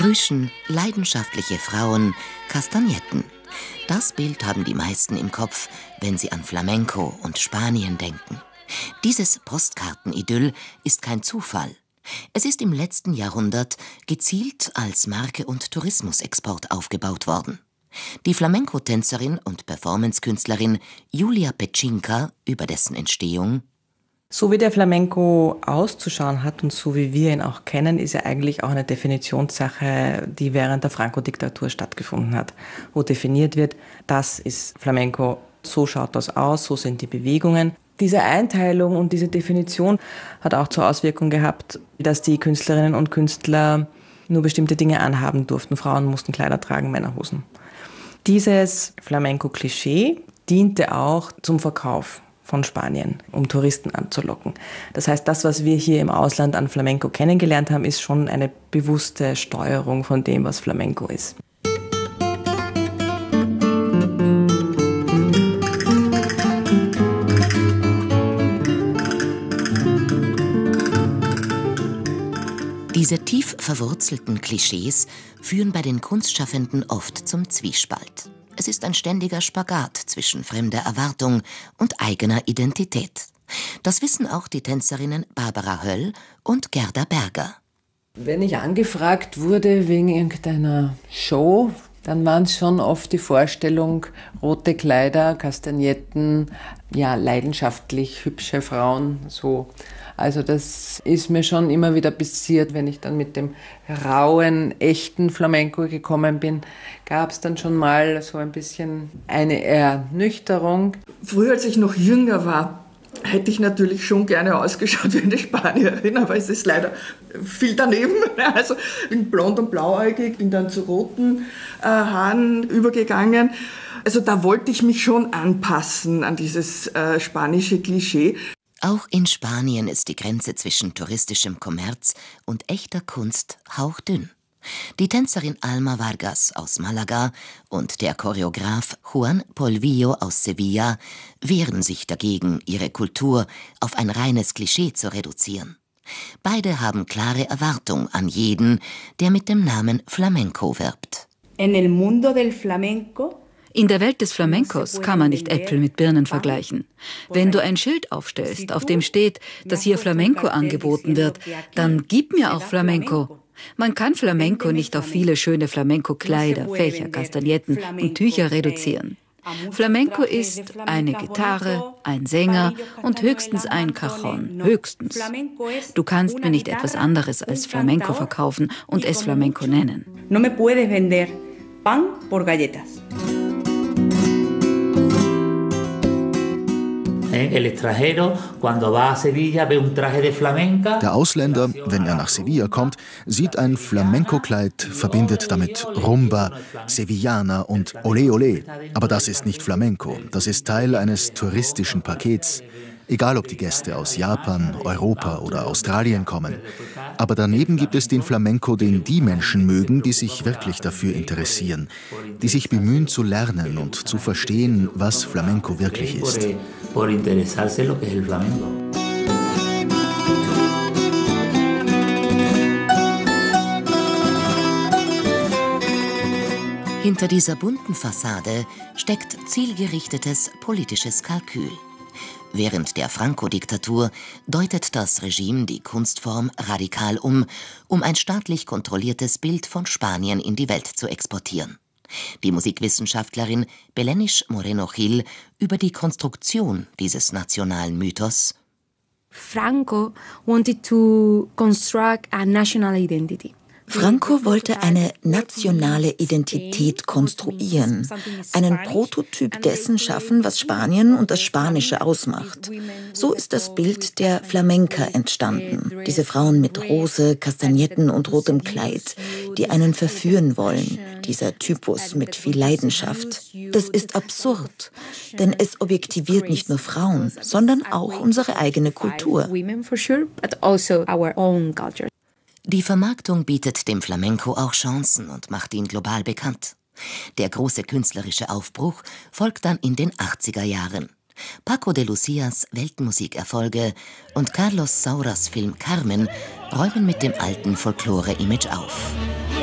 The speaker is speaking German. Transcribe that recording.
Rüschen, leidenschaftliche Frauen, Kastagnetten. Das Bild haben die meisten im Kopf, wenn sie an Flamenco und Spanien denken. Dieses Postkartenidyll ist kein Zufall. Es ist im letzten Jahrhundert gezielt als Marke und Tourismusexport aufgebaut worden. Die Flamenco-Tänzerin und Performance-Künstlerin Julia Petschinka über dessen Entstehung: So wie der Flamenco auszuschauen hat und so wie wir ihn auch kennen, ist er eigentlich auch eine Definitionssache, die während der Franco-Diktatur stattgefunden hat, wo definiert wird, das ist Flamenco, so schaut das aus, so sind die Bewegungen. Diese Einteilung und diese Definition hat auch zur Auswirkung gehabt, dass die Künstlerinnen und Künstler nur bestimmte Dinge anhaben durften. Frauen mussten Kleider tragen, Männer Hosen. Dieses Flamenco-Klischee diente auch zum Verkauf von Spanien, um Touristen anzulocken. Das heißt, das, was wir hier im Ausland an Flamenco kennengelernt haben, ist schon eine bewusste Steuerung von dem, was Flamenco ist. Diese tief verwurzelten Klischees führen bei den Kunstschaffenden oft zum Zwiespalt. Es ist ein ständiger Spagat zwischen fremder Erwartung und eigener Identität. Das wissen auch die Tänzerinnen Barbara Höll und Gerda Berger. Wenn ich angefragt wurde wegen irgendeiner Show, dann waren es schon oft die Vorstellung, rote Kleider, Kastagnetten, ja, leidenschaftlich hübsche Frauen, so. Also das ist mir schon immer wieder passiert, wenn ich dann mit dem rauen, echten Flamenco gekommen bin, gab es dann schon mal so ein bisschen eine Ernüchterung. Früher, als ich noch jünger war, hätte ich natürlich schon gerne ausgeschaut wie eine Spanierin, aber es ist leider viel daneben. Also ich bin blond und blauäugig, bin dann zu roten Haaren übergegangen. Also da wollte ich mich schon anpassen an dieses spanische Klischee. Auch in Spanien ist die Grenze zwischen touristischem Kommerz und echter Kunst hauchdünn. Die Tänzerin Alma Vargas aus Malaga und der Choreograf Juan Polvillo aus Sevilla wehren sich dagegen, ihre Kultur auf ein reines Klischee zu reduzieren. Beide haben klare Erwartung an jeden, der mit dem Namen Flamenco wirbt. In der Welt des Flamencos kann man nicht Äpfel mit Birnen vergleichen. Wenn du ein Schild aufstellst, auf dem steht, dass hier Flamenco angeboten wird, dann gib mir auch Flamenco. Man kann Flamenco nicht auf viele schöne Flamenco-Kleider, Fächer, Kastagnetten und Tücher reduzieren. Flamenco ist eine Gitarre, ein Sänger und höchstens ein Cajon, höchstens. Du kannst mir nicht etwas anderes als Flamenco verkaufen und es Flamenco nennen. No me puedes vender pan por galletas. Der Ausländer, wenn er nach Sevilla kommt, sieht ein Flamenco-Kleid, verbindet damit Rumba, Sevillana und Olé Olé. Aber das ist nicht Flamenco, das ist Teil eines touristischen Pakets. Egal, ob die Gäste aus Japan, Europa oder Australien kommen. Aber daneben gibt es den Flamenco, den die Menschen mögen, die sich wirklich dafür interessieren, die sich bemühen zu lernen und zu verstehen, was Flamenco wirklich ist. Hinter dieser bunten Fassade steckt zielgerichtetes politisches Kalkül. Während der Franco-Diktatur deutet das Regime die Kunstform radikal um ein staatlich kontrolliertes Bild von Spanien in die Welt zu exportieren. Die Musikwissenschaftlerin Belenish Moreno-Gil über die Konstruktion dieses nationalen Mythos. Franco wanted to construct a national identity. Franco wollte eine nationale Identität konstruieren, einen Prototyp dessen schaffen, was Spanien und das Spanische ausmacht. So ist das Bild der Flamenca entstanden. Diese Frauen mit Rose, Kastagnetten und rotem Kleid, die einen verführen wollen. Dieser Typus mit viel Leidenschaft. Das ist absurd, denn es objektiviert nicht nur Frauen, sondern auch unsere eigene Kultur. Die Vermarktung bietet dem Flamenco auch Chancen und macht ihn global bekannt. Der große künstlerische Aufbruch folgt dann in den 80er Jahren. Paco de Lucias Weltmusikerfolge und Carlos Sauras Film Carmen räumen mit dem alten Folklore-Image auf.